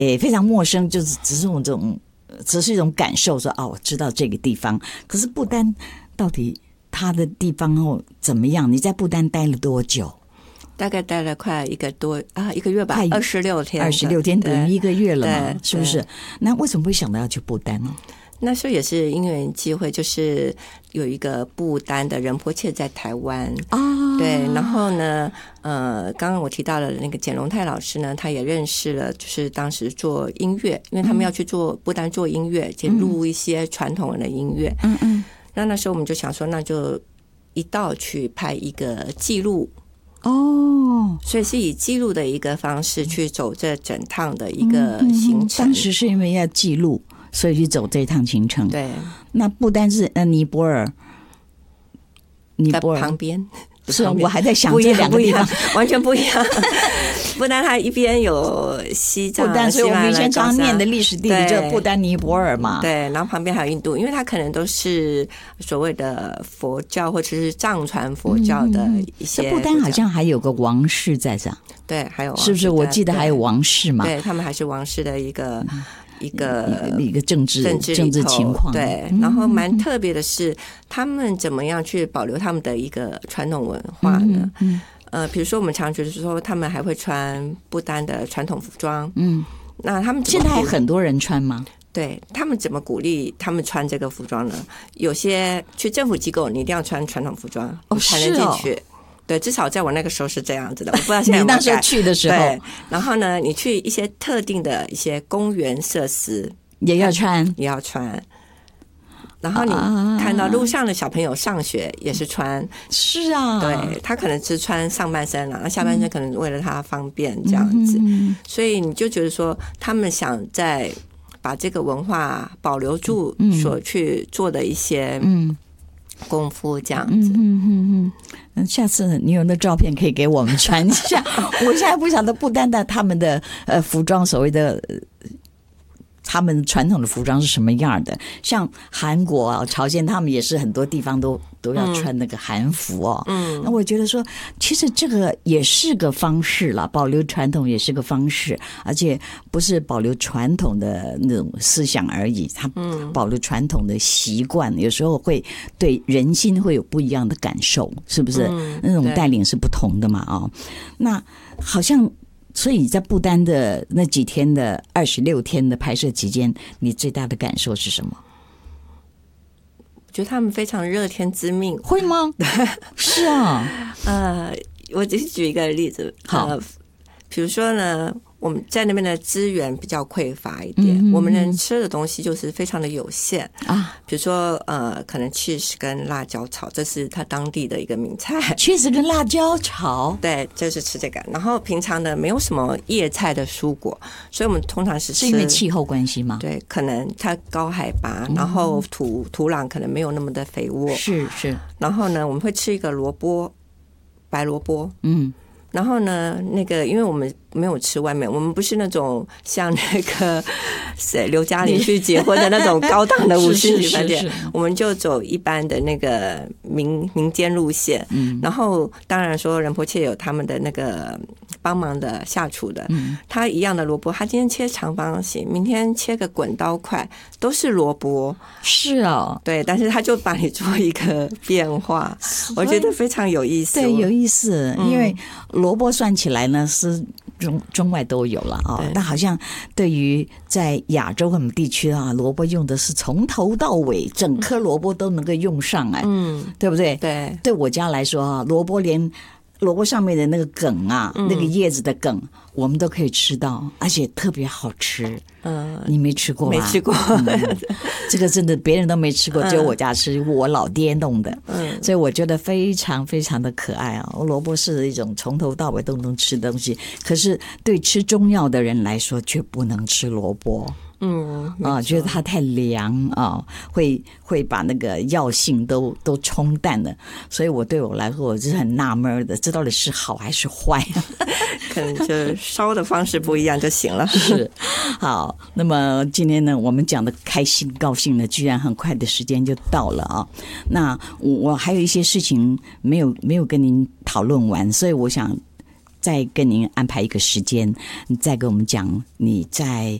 非常陌生，就是只是一种感受说，我知道这个地方。可是不丹到底它的地方怎么样？你在不丹待了多久？ 大概待了快一个月吧，26天 ，26天等于1个月了嘛，是不是？那为什么会想到要去不丹呢？ 那时候也是因缘机会，就是有一个不丹的仁波切在台湾对，然后呢，刚刚我提到的那个简龙泰老师呢，他也认识了，就是当时做音乐，因为他们要去做不丹做音乐，且录一些传统的音乐。那时候我们就想说，那就一道去拍一个记录。所以是以记录的一个方式去走这整趟的一个行程。 当时是因为要记录，所以去走这趟行程。 对， 那不单是尼泊尔旁边， 是我还在想这两个地方完全不一样。不丹它一边有西藏， 不丹，所以我们以前常念的历史地理就是不丹尼泊尔嘛。 对，然后旁边还有印度，因为它可能都是所谓的佛教或者是藏传佛教的一些。 不丹好像还有个王室在这， 对，还有是不是？我记得还有王室嘛。 对，他们还是王室的一个政治情况。 对，然后蛮特别的是，他们怎么样去保留他们的一个传统文化呢？比如说我们常觉得说他们还会穿不丹的传统服装，那他们现在还很多人穿吗？ 对，他们怎么鼓励他们穿这个服装呢？有些去政府机构，你一定要穿传统服装才能进去。对，至少在我那个时候是这样子的，我不知道现在有没有改。 你那时候去的时候， 对，然后呢，你去一些特定的一些公园设施也要穿， 然后你看到路上的小朋友上学也是穿， 是啊， 对，他可能是穿上半身了，那下半身可能为了他方便这样子，所以你就觉得说，他们想在把这个文化保留住所去做的一些功夫这样子。 下次你有那照片可以给我们传一下。我现在不晓得不单单他们的服装，所谓的他们传统的服装是什么样的，像韩国啊、朝鲜，他们也是很多地方都要穿那个韩服哦。那我觉得说，其实这个也是个方式啦，保留传统也是个方式，而且不是保留传统的那种思想而已，它保留传统的习惯，有时候会对人心会有不一样的感受，是不是？那种带领是不同的嘛，哦，那好像。所以在不丹的那几天的26天的拍摄期间，你最大的感受是什么？ 我觉得他们非常乐天知命。 会吗？是啊。 我只是举一个例子。 好， 比如说呢，我们在那边的资源比较匮乏一点，我们能吃的东西就是非常的有限啊。比如说可能 cheese 跟辣椒炒，这是他当地的一个名菜。 cheese 跟辣椒炒， 对，就是吃这个。然后平常的没有什么叶菜的蔬果，所以我们通常是因为气候关系吗？ 对，可能它高海拔，然后土壤可能没有那么的肥沃。是。然后呢，我们会吃一个白萝卜。然后呢，那个因为我们没有吃外面，我们不是那种像那个刘嘉玲去结婚的那种高档的5星级饭店，我们就走一般的那个民间路线。然后当然说仁波切有他们的那个帮忙的下厨的，他一样的萝卜，他今天切长方形，明天切个滚刀块，都是萝卜。 是哦， 对，但是他就把你做一个变化，我觉得非常有意思。 对，有意思，因为萝卜算起来呢是中外都有了啊，但好像对于在亚洲我们地区啊，萝卜用的是从头到尾整颗萝卜都能够用上，对不对？对，对我家来说啊，萝卜上面的那个梗啊，那个叶子的梗，我们都可以吃到，而且特别好吃。你没吃过吧？ 没吃过。 这个真的别人都没吃过，只有我家吃，我老爹弄的。所以我觉得非常非常的可爱啊！萝卜是一种从头到尾都能吃的东西，可是对吃中药的人来说却不能吃萝卜。觉得它太凉啊，会把那个药性都冲淡了，所以对我来说，我是很纳闷的，这到底是好还是坏？ 可能就烧的方式不一样就行了。 是，好，那么今天呢，我们讲的开心高兴呢，居然很快的时间就到了啊。那我还有一些事情没有跟您讨论完，所以我想再跟您安排一个时间，你再跟我们讲你在